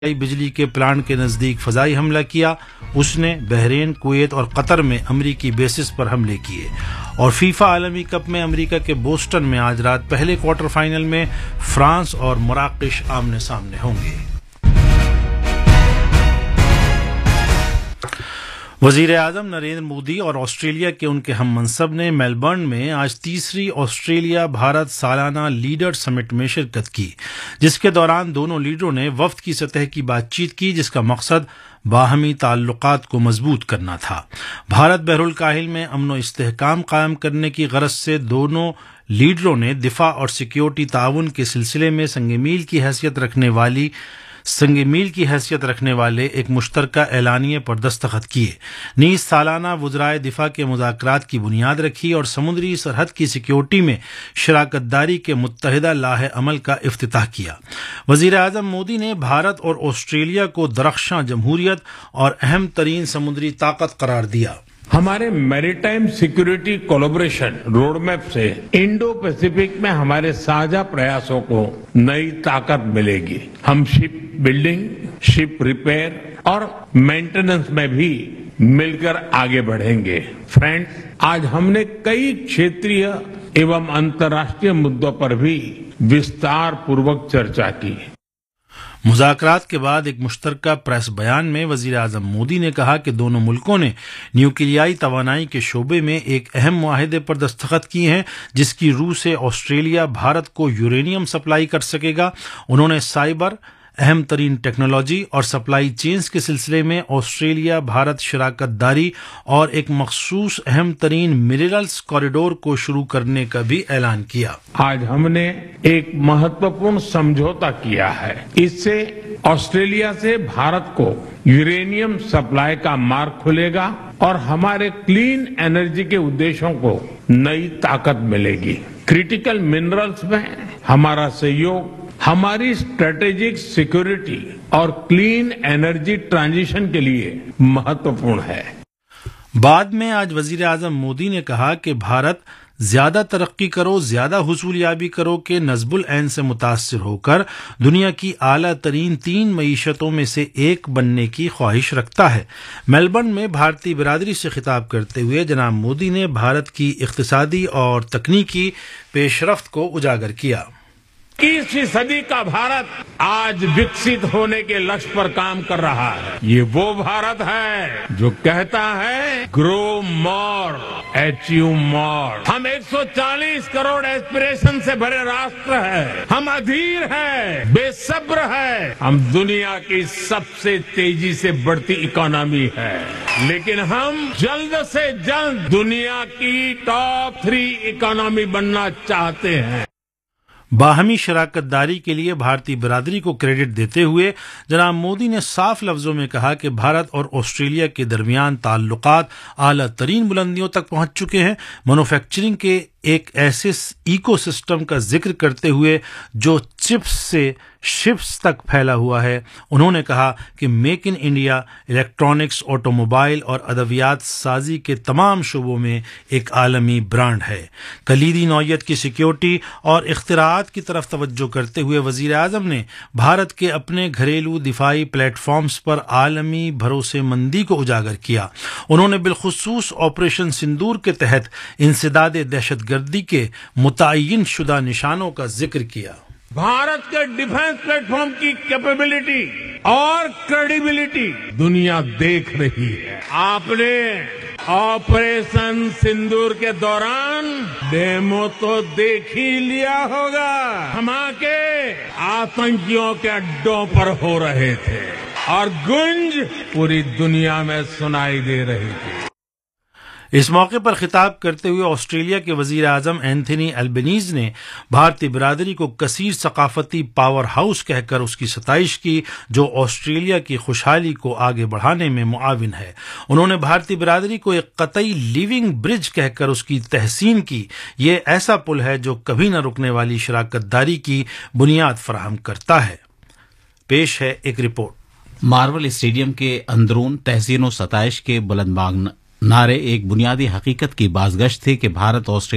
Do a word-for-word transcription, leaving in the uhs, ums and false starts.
بجلی کے پلانٹ کے نزدیک فضائی حملہ کیا. اس نے بحرین، کویت اور قطر میں امریکی بیسز پر حملے کیے. اور فیفا عالمی کپ میں امریکہ کے بوسٹن میں آج رات پہلے کوارٹر فائنل میں فرانس اور مراکش آمنے سامنے ہوں گے. وزیر اعظم نریندر مودی اور آسٹریلیا کے ان کے ہم منصب نے میلبرن میں آج تیسری آسٹریلیا بھارت سالانہ لیڈر سمٹ میں شرکت کی، جس کے دوران دونوں لیڈروں نے وفد کی سطح کی بات چیت کی، جس کا مقصد باہمی تعلقات کو مضبوط کرنا تھا. بھارت بحر الکاہل میں امن و استحکام قائم کرنے کی غرض سے دونوں لیڈروں نے دفاع اور سیکیورٹی تعاون کے سلسلے میں سنگ میل کی حیثیت رکھنے والی سنگ میل کی حیثیت رکھنے والے ایک مشترکہ اعلانیے پر دستخط کیے. نیز سالانہ وزرائے دفاع کے مذاکرات کی بنیاد رکھی اور سمندری سرحد کی سیکیورٹی میں شراکت داری کے متحدہ لاہ عمل کا افتتاح کیا. وزیر اعظم مودی نے بھارت اور آسٹریلیا کو درخشاں جمہوریت اور اہم ترین سمندری طاقت قرار دیا. ہمارے maritime security collaboration road map سے انڈو پیسفک میں ہمارے ساجھا پریاسوں کو نئی طاقت ملے گی. ہم شپ بلڈنگ، شپ ریپیئر اور مینٹیننس میں بھی مل کر آگے بڑھیں گے. فرینڈ، آج ہم نے کئی چھیتریہ ایوم انترراشٹریہ مدوں پر بھی وستار پوروک چرچا کی. مذاکرات کے بعد ایک مشترکہ پریس بیان میں وزیر اعظم مودی نے کہا کہ دونوں ملکوں نے نیوکلیائی توانائی کے شعبے میں ایک اہم معاہدے پر دستخط کیے ہیں، جس کی روح سے آسٹریلیا بھارت کو یورینیم سپلائی کر سکے گا. انہوں نے سائبر، اہم ترین ٹیکنالوجی اور سپلائی چینز کے سلسلے میں آسٹریلیا بھارت شراکت داری اور ایک مخصوص اہم ترین منرلز کوریڈور کو شروع کرنے کا بھی اعلان کیا. آج ہم نے ایک مہتوپورن سمجھوتا کیا ہے. اس سے آسٹریلیا سے بھارت کو یورینیم سپلائی کا مارگ کھلے گا اور ہمارے کلین انرجی کے ادیشوں کو نئی طاقت ملے گی. کریٹیکل منرلز میں ہمارا سہیوگ ہماری اسٹریٹجک سیکورٹی اور کلین انرجی ٹرانزیشن کے لیے مہتوپورن ہے. بعد میں آج وزیر اعظم مودی نے کہا کہ بھارت زیادہ ترقی کرو، زیادہ حصول یابی کرو کہ نصب العین سے متاثر ہو کر دنیا کی اعلیٰ ترین تین معیشتوں میں سے ایک بننے کی خواہش رکھتا ہے. میلبرن میں بھارتی برادری سے خطاب کرتے ہوئے جناب مودی نے بھارت کی اقتصادی اور تکنیکی پیش رفت کو اجاگر کیا. اکیسویں صدی کا بھارت آج وکست ہونے کے لکش پر کام کر رہا ہے. یہ وہ بھارت ہے جو کہتا ہے گرو مور، اچیو مور. ہم ایک سو چالیس کروڑ ایسپریشن سے بھرے راشٹر ہے. ہم ادھیر ہے، بے صبر ہے. ہم دنیا کی سب سے تیزی سے بڑھتی اکانومی ہے، لیکن ہم جلد سے جلد دنیا کی ٹاپ تھری اکانومی بننا چاہتے ہیں. باہمی شراکت داری کے لیے بھارتی برادری کو کریڈٹ دیتے ہوئے جناب مودی نے صاف لفظوں میں کہا کہ بھارت اور آسٹریلیا کے درمیان تعلقات اعلیٰ ترین بلندیوں تک پہنچ چکے ہیں. مینوفیکچرنگ کے ایک ایسے ایکو سسٹم کا ذکر کرتے ہوئے جو چپس سے شپس تک پھیلا ہوا ہے، انہوں نے کہا کہ make in India electronics, auto mobile اور ادویات سازی کے تمام شعبوں میں ایک عالمی برانڈ ہے. کلیدی نوعیت کی سیکیورٹی اور اختراعات کی طرف توجہ کرتے ہوئے وزیر اعظم نے بھارت کے اپنے گھریلو دفاعی پلیٹ فارمز پر عالمی بھروسے مندی کو اجاگر کیا. انہوں نے بالخصوص آپریشن سندور کے تحت انسداد دہشت گردی کے متعین شدہ نشانوں کا ذکر کیا. بھارت کے ڈیفنس پلیٹ فارم کی کیپیبلٹی اور کریڈیبلٹی دنیا دیکھ رہی ہے. آپ نے آپریشن سندور کے دوران ڈیمو تو دیکھ ہی لیا ہوگا. دھماکے آتنکیوں کے اڈوں پر ہو رہے تھے اور گونج پوری دنیا میں سنائی دے رہی تھی. اس موقع پر خطاب کرتے ہوئے آسٹریلیا کے وزیر اعظم اینتھنی البنیز نے بھارتی برادری کو کثیر ثقافتی پاور ہاؤس کہہ کر اس کی ستائش کی، جو آسٹریلیا کی خوشحالی کو آگے بڑھانے میں معاون ہے. انہوں نے بھارتی برادری کو ایک قطعی لیونگ برج کہہ کر اس کی تحسین کی. یہ ایسا پل ہے جو کبھی نہ رکنے والی شراکت داری کی بنیاد فراہم کرتا ہے. پیش ہے ایک رپورٹ. مارول اسٹیڈیم کے اندرون تحسین و ستائش کے بلند بانگ نعرے ایک بنیادی حقیقت کی بازگشت تھے کہ بھارت آسٹریلیا